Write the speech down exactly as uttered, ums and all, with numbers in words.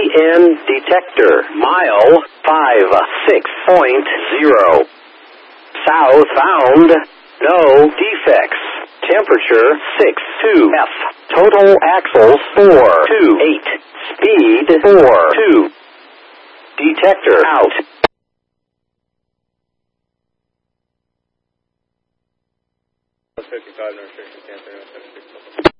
N detector. Mile five six point zero. Southbound. No defects. Temperature six two F. Total axles four two eight. Speed four two. Detector out. fifty-five, no restriction,